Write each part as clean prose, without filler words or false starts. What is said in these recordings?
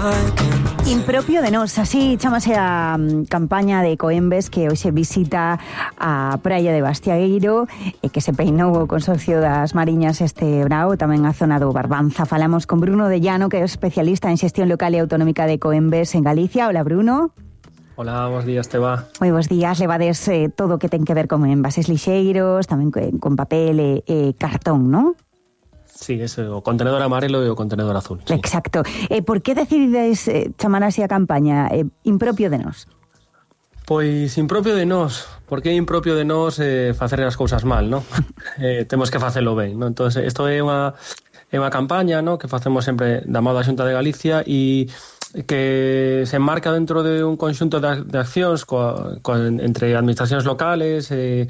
Impropio de nós, así chamase a campaña de Coembes que hoxe visita a praia de Bastiagueiro e que se peinou o Consorcio das Mariñas este brao, tamén a zona do Barbanza. Falamos con Bruno de Llano, que é especialista en xestión local e autonómica de Coembes en Galicia. Hola, Bruno. Hola, bons días, Teba. Moi bons días, levades todo o que ten que ver con envases lixeiros, tamén con papel e cartón, non? Sí, ese o contenedor amarelo e o contenedor azul. Sí. Exacto. Por que decidides chamar así a campaña Impropio de nós? Pois impropio de nós, porque é impropio de nós facer as cousas mal, non? Temos que facelo ben, non? Entón, isto é unha campaña, non, que facemos sempre da mão da Xunta de Galicia e que se enmarca dentro de un conxunto de accións entre administracións locales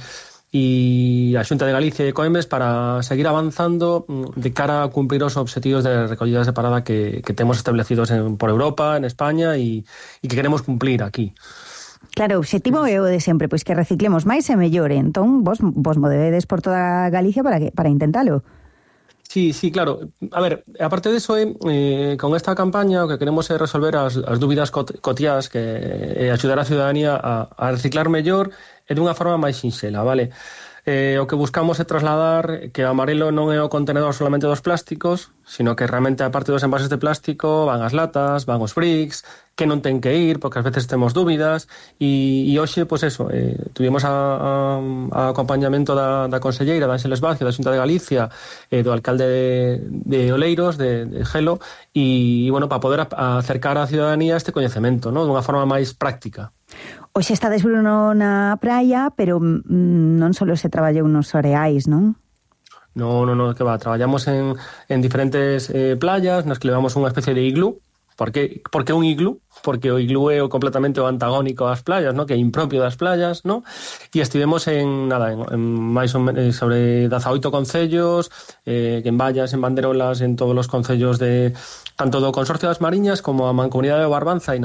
e a Xunta de Galicia e Coembes para seguir avanzando de cara a cumprir os obxectivos de recollida separada que temos establecidos por Europa, en España e que queremos cumplir aquí. Claro, o obxectivo é o de sempre, pois que reciclemos máis e mellor. Entón, vos movedes por toda Galicia para intentalo. Sí, claro. A ver, aparte de eso, con esta campaña o que queremos é resolver as dúbidas cotiás que axudar a ciudadanía a reciclar mellor e dunha forma máis sinxela, vale? O que buscamos é trasladar que o amarelo non é o contenedor solamente dos plásticos, sino que realmente a parte dos envases de plástico van as latas, van os bricks, que non ten que ir, porque ás veces temos dúbidas, e hoxe, pois eso, tuvimos a acompañamento da conselleira, da Ángeles Vázquez, da Xunta de Galicia, do alcalde de Oleiros, de Gelo, e, bueno, para poder acercar á ciudadanía este coñecemento, non? Dunha forma máis práctica. Hoxe estades, Bruno, na praia, pero non só se traballou nos areais, non? No, que va, traballamos en diferentes playas nas que levamos unha especie de iglú. Por que un iglú? Porque o iglú é completamente o antagónico ás playas, ¿no? Que é impropio das playas, ¿no? E estivemos en máis ou menos sobre 18 concellos, en vallas, en banderolas, en todos os concellos de tanto do Consorcio das Mariñas como a Mancomunidade de Barbanza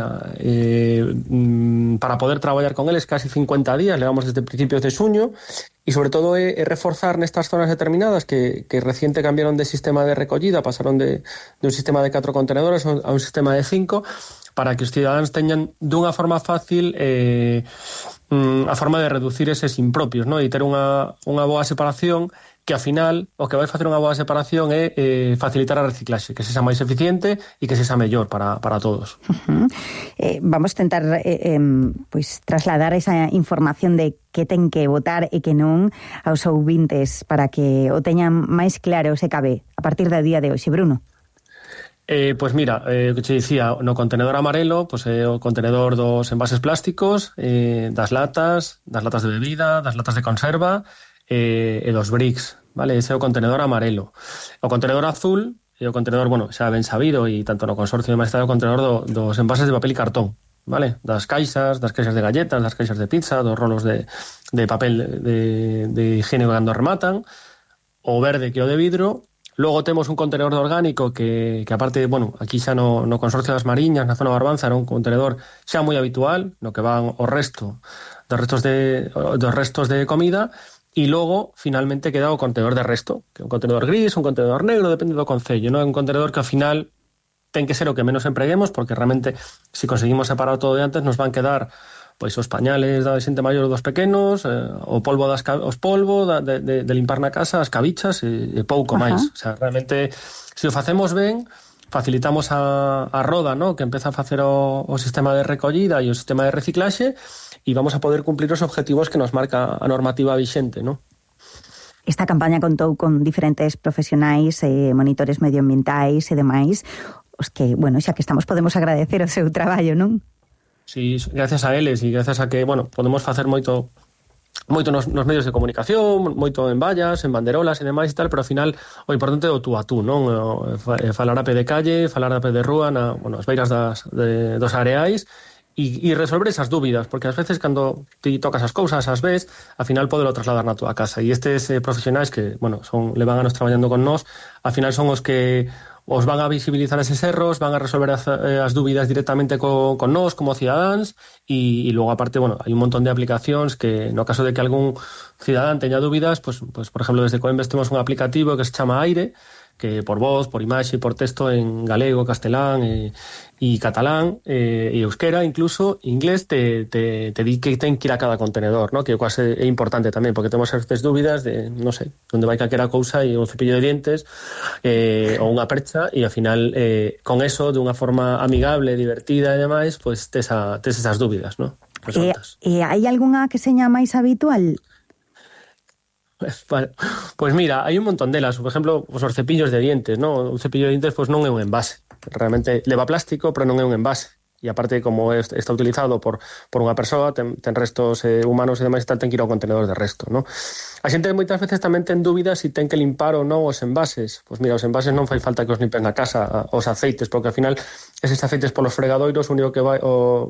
para poder traballar con eles casi 50 días, levamos desde principios de xuño. E sobre todo é reforzar nestas zonas determinadas que reciente cambiaron de sistema de recollida, pasaron de un sistema de 4 contenedores a un sistema de 5, para que os cidadáns teñan dunha forma fácil a forma de reducir eses impropios, ¿no? E ter unha boa separación que, ao final, o que vai facer unha boa separación é facilitar a reciclaxe, que sexa máis eficiente e que sexa mellor para todos. Vamos a tentar pois trasladar esa información de que ten que votar e que non aos ouvintes para que o teñan máis claro se cabe a partir do día de hoxe, Bruno. Pois mira, o que che dicía, no contenedor amarelo, pois é o contenedor dos envases plásticos, das latas de bebida, das latas de conserva, e dos bricks, vale? Ese é o contenedor amarelo. O contenedor azul é o contenedor, bueno, xa ben sabido, e tanto no consorcio de Maestado o contenedor dos envases de papel e cartón, vale? Das caixas de galletas, das caixas de pizza, dos rolos de papel de higiene cando rematan, o verde que o de vidro. Logo temos un contenedor de orgánico que aparte, bueno, aquí xa no Consorcio das Mariñas, na zona de Barbanza, era un contenedor xa moi habitual, no que van dos restos de comida. E logo, finalmente, queda o contenedor de resto, que é un contenedor gris, un contenedor negro, depende do concello, non? É un contenedor que, ao final, ten que ser o que menos empreguemos, porque realmente, se conseguimos separar todo de antes, nos van quedar pois os pañales da xente maior dos pequenos, o polvo de limpar na casa, as cabichas e pouco máis. O sea, realmente, se o facemos ben, facilitamos a roda, ¿no? Que empeza a facer o sistema de recollida e o sistema de reciclaxe, e vamos a poder cumplir os objetivos que nos marca a normativa vixente, ¿no? Esta campaña contou con diferentes profesionais, monitores medioambientais e demais, os que, bueno, xa que estamos, podemos agradecer o seu traballo, non? Sí, gracias a eles e gracias a que, bueno, podemos facer moito nos medios de comunicación, moito en vallas, en banderolas e demais e tal, pero ao final o importante é o tú a tú, non? Falar a pé de calle, falar a pé de rúa, as beiras dos areais, e resolver esas dúbidas, porque ás veces cando ti tocas as cousas, as ves, ao final podelo trasladar na túa casa, e estes profesionais que, bueno, levan anos traballando con nós, ao final son os que os van a visibilizar eses erros, van a resolver as dúbidas directamente con nós, como cidadáns, e logo, aparte, bueno, hai un montón de aplicacións que, no caso de que algún cidadán teña dúbidas, pues por exemplo, desde Coembes temos un aplicativo que se chama Aire, que por voz, por imaxe, por texto en galego, castelán e catalán, e euskera, incluso inglés, te di que ten que ir a cada contenedor, ¿no? Que quase é importante tamén, porque temos estas dúbidas de, non sei, onde vai calquera cousa e un cepillo de dientes ou unha percha, e ao final con eso, de unha forma amigable, divertida e demais, pues tes esas dúbidas, ¿no? Hai algunha que seña máis habitual? Vale. Pues mira, hai un montón delas. Por exemplo, os cepillos de dientes, ¿no? Un cepillo de dientes pues non é un envase. Realmente leva plástico, pero non é un envase. E aparte, como está utilizado por unha persoa, ten restos humanos e demais, ten que ir ao contenedor de resto, ¿no? A xente moitas veces tamén ten dúbidas se ten que limpar ou non os envases. Pois mira, os envases non fai falta que os limpen na casa, os aceites, porque ao final eses aceites polos fregadoiros o único que vai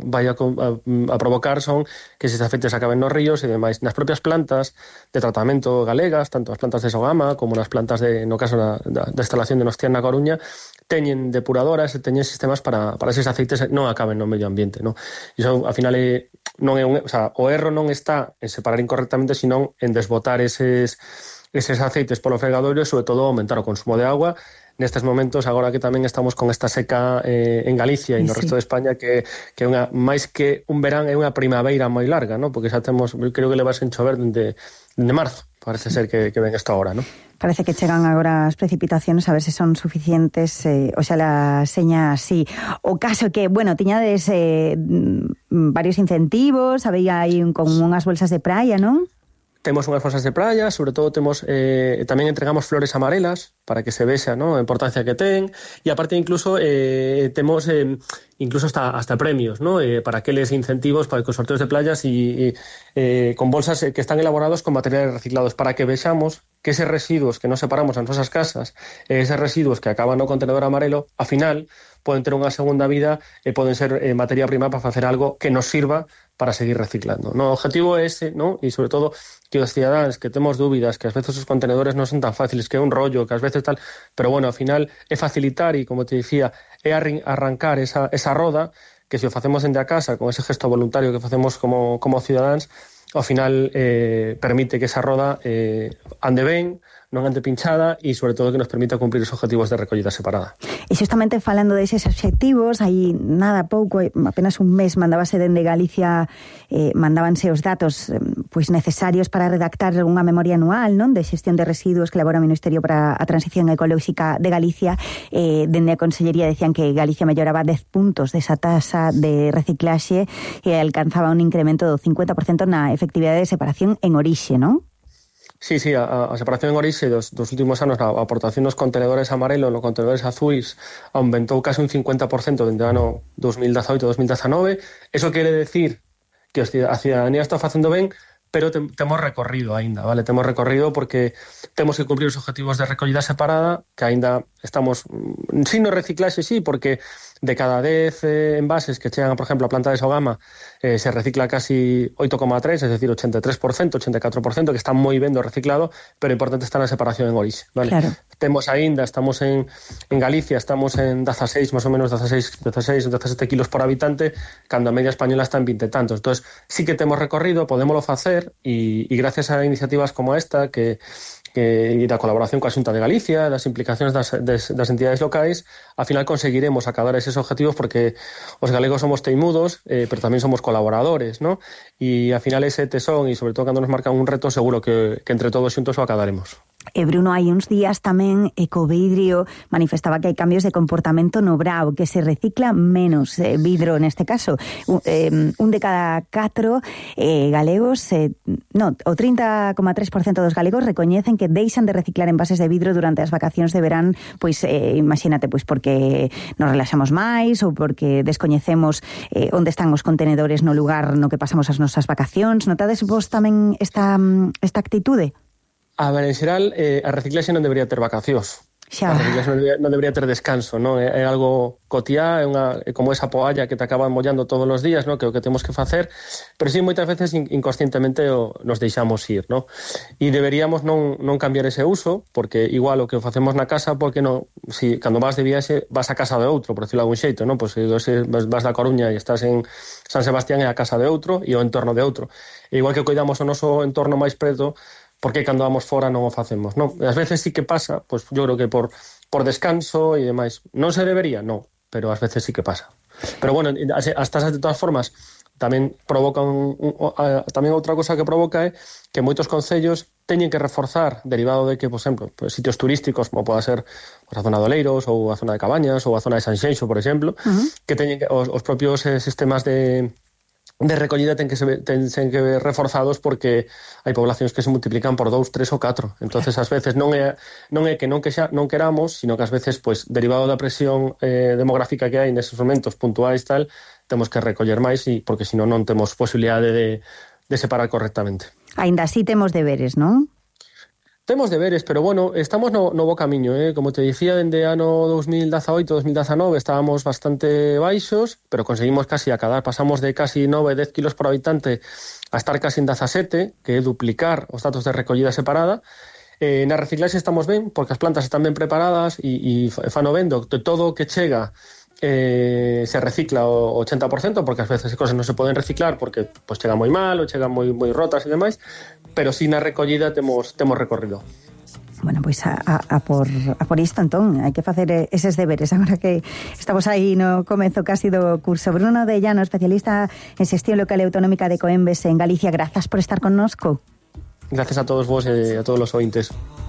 a provocar son que eses aceites acaben nos ríos e demais. Nas propias plantas de tratamento galegas, tanto as plantas de Sogama como nas plantas no caso da instalación de Nostián na Coruña, teñen depuradoras e teñen sistemas para eses aceites non acaben no medio ambiente, ¿no? Iso, ao final, non é o erro non está en separar incorrectamente, sino en desbotar eses aceites polo fregadoiro e, sobre todo, aumentar o consumo de agua. Nestes momentos, agora que tamén estamos con esta seca en Galicia e no resto de España, que unha máis que un verán é unha primaveira moi larga, ¿no? Porque xa temos, creo que leva sen chover dende marzo. Parece ser que ven isto agora, ¿no? Parece que chegan agora as precipitacións, a ver se son suficientes, o xa la seña así. O caso que, bueno, tiñades varios incentivos, había aí con unhas bolsas de praia, non? Temos unhas bolsas de praia, sobre todo temos tamén entregamos flores amarelas para que se vexa, ¿no?, a importancia que ten, e aparte incluso temos incluso hasta premios, ¿no?, para aqueles incentivos para os sorteos de playas e con bolsas que están elaborados con materiales reciclados, para que vexamos que eses residuos que non separamos nas nosas casas, eses residuos que acaban no contenedor amarelo, ao final poden ter unha segunda vida e poden ser materia prima para facer algo que nos sirva para seguir reciclando, ¿no? O objetivo é ese, ¿no? E sobre todo que os cidadáns que temos dúbidas, que ás veces os contenedores non son tan fáciles, que é un rollo, que ás veces tal, pero bueno, ao final é facilitar e, como te dicía, é arrancar esa roda, que se o facemos dende a casa, con ese gesto voluntario que facemos como cidadáns, ao final permite que esa roda ande ben, non ande pinchada e, sobre todo, que nos permita cumprir os objetivos de recollida separada. E xustamente falando deses obxectivos, aí nada pouco, apenas un mes mandábase dende Galicia, mandábanse os datos pois necesarios para redactar unha memoria anual, non, de xestión de residuos que elabora o Ministerio para a Transición Ecolóxica de Galicia. Dende a Consellería decían que Galicia melloraba 10 puntos desa taxa de reciclaxe e alcanzaba un incremento do 50% na efectividade de separación en orixe, non? Sí, a separación en orixe dos últimos anos, a aportación dos contenedores amarelos nos contenedores azuis aumentou case un 50% dende o ano 2018-2019. Eso quere decir que a cidadanía está facendo ben, pero temos recorrido aínda, vale? Temos recorrido porque temos que cumprir os objetivos de recollida separada, que aínda estamos sin no reciclaxe, sí, porque de cada 10 envases que chegan, por exemplo, a planta de Sogama, se recicla casi 8,3, es decir, 83%, 84%, que está moi ben do reciclado, pero o importante está na separación en orixe, vale? Claro. Estamos en Galicia, estamos en 16, máis ou menos 17 kilos por habitante, cando a media española está en 20 e tantos. Entón, sí que temos recorrido, podémolo facer, e gracias a iniciativas como esta, que da colaboración coa Xunta de Galicia, das implicacións das entidades locais, ao final conseguiremos acadar eses objetivos, porque os galegos somos teimudos, pero tamén somos colaboradores, ¿no? E ao final ese tesón, e sobre todo cando nos marcan un reto, seguro que entre todos xuntos o acadaremos. Bruno, hai uns días tamén Ecovidrio manifestaba que hai cambios de comportamento no Brao, que se recicla menos vidro neste caso. Un de cada 4 galegos, o 30,3% dos galegos recoñecen que deixan de reciclar envases de vidro durante as vacacións de verán, pois imagínate, pois porque nos relaxamos máis ou porque descoñecemos onde están os contenedores no lugar no que pasamos as nosas vacacións. Notades vos tamén esta actitude? A ver, en xeral, a reciclaxe non debería ter vacacións. A reciclaxe non debería ter descanso, non? É algo cotiá, é como esa poalla que te acaban mollando todos os días, non? Que é o que temos que facer, pero sí, moitas veces inconscientemente nos deixamos ir, non? E deberíamos non cambiar ese uso, porque igual o que facemos na casa, porque non, si cando vas de viaxe vas a casa de outro, por decirlo de algún xeito, non? Pois se vas da Coruña e estás en San Sebastián, é a casa de outro e o entorno de outro. E igual que cuidamos o noso entorno máis preto, porque cando vamos fora non o facemos, non? E ás veces sí que pasa, pois yo creo que por por descanso e demais. Non se debería? Non, pero ás veces sí que pasa. Pero bueno, as tasas de todas formas tamén provocan tamén outra cosa que provoca é que moitos concellos teñen que reforzar, derivado de que, por exemplo, pues, sitios turísticos como poda ser pues, a zona de Oleiros ou a zona de Cabañas ou a zona de Sanxenxo, por exemplo, que teñen que, os propios sistemas de recollida ten que ver reforzados porque hai poblacións que se multiplican por 2, 3 ou 4. Entonces, ás veces non é que non queramos, sino que ás veces, pues, derivado da presión demográfica que hai neses momentos puntuais tal, temos que recoller máis porque senón non temos posibilidade de separar correctamente. Ainda así temos deberes, non? Temos deberes, pero bueno, estamos no bo camiño, como te dicía, dende ano 2018-2019 estábamos bastante baixos, pero conseguimos casi acadar, pasamos de casi 9-10 kilos por habitante a estar casi en 17, que é duplicar os datos de recollida separada. Na reciclaxe estamos ben, porque as plantas están ben preparadas e fano vendo que todo o que chega se recicla o 80%, porque ás veces as cosas non se poden reciclar porque pues, chega moi mal ou chegan moi rotas e demais, pero si na recollida temos recorrido. Bueno, pois a por isto, entón, hai que facer eses deberes agora que estamos aí no comezo casi do curso. Bruno de Llano, especialista en xestión local e autonómica de Coembes en Galicia, grazas por estar connosco. Gracias a todos vos e a todos os ointes.